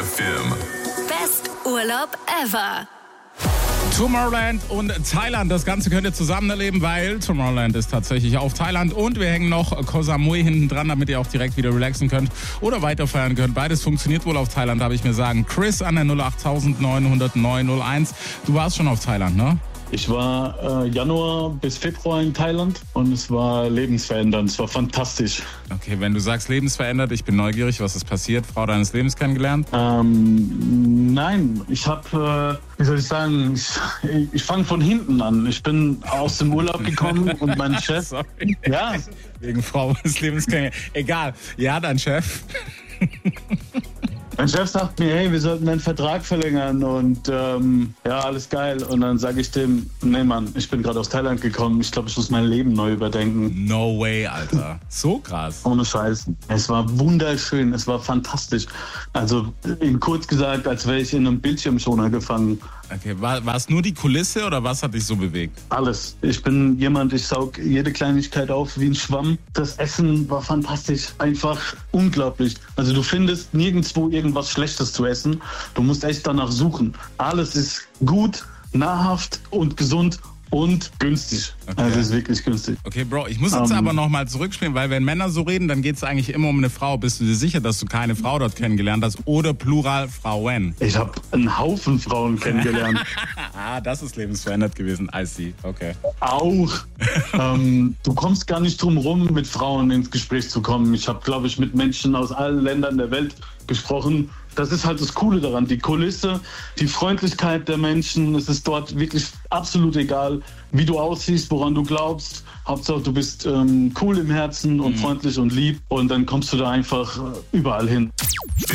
FM. Best Urlaub ever. Tomorrowland und Thailand, das Ganze könnt ihr zusammen erleben, weil Tomorrowland ist tatsächlich auf Thailand und wir hängen noch Koh Samui hinten dran, damit ihr auch direkt wieder relaxen könnt oder weiter feiern könnt. Beides funktioniert wohl auf Thailand, habe ich mir sagen. Chris an der 089090901. Du warst schon auf Thailand, ne? Ich war Januar bis Februar in Thailand und es war lebensverändernd. Es war fantastisch. Okay, wenn du sagst lebensverändert, ich bin neugierig, was ist passiert? Frau deines Lebens kennengelernt? Nein, ich habe, wie soll ich sagen, ich fange von hinten an. Ich bin aus dem Urlaub gekommen und mein Chef... Sorry. Ja. Wegen Frau des Lebens kennengelernt. Egal. Ja, dein Chef. Mein Chef sagt mir, hey, wir sollten deinen Vertrag verlängern und ja, alles geil. Und dann sage ich dem, nee Mann, ich bin gerade aus Thailand gekommen, ich glaube, ich muss mein Leben neu überdenken. No way, Alter. So krass. Ohne Scheiß. Es war wunderschön, es war fantastisch. Also kurz gesagt, als wäre ich in einem Bildschirmschoner gefangen. Okay, war es nur die Kulisse oder was hat dich so bewegt? Alles. Ich bin jemand, ich saug jede Kleinigkeit auf wie ein Schwamm. Das Essen war fantastisch, einfach unglaublich. Also du findest nirgendwo irgendwas Schlechtes zu essen. Du musst echt danach suchen. Alles ist gut, nahrhaft und gesund und günstig. Okay. Also es ist wirklich günstig. Okay, Bro, ich muss jetzt aber nochmal zurückspielen, weil wenn Männer so reden, dann geht es eigentlich immer um eine Frau. Bist du dir sicher, dass du keine Frau dort kennengelernt hast oder Plural Frauen? Ich habe einen Haufen Frauen kennengelernt. Das ist lebensverändert gewesen. I see. Okay. Auch. Du kommst gar nicht drum rum, mit Frauen ins Gespräch zu kommen. Ich habe, glaube ich, mit Menschen aus allen Ländern der Welt gesprochen. Das ist halt das Coole daran. Die Kulisse, die Freundlichkeit der Menschen. Es ist dort wirklich absolut egal, wie du aussiehst, woran du glaubst. Hauptsache, du bist cool im Herzen und freundlich und lieb. Und dann kommst du da einfach überall hin.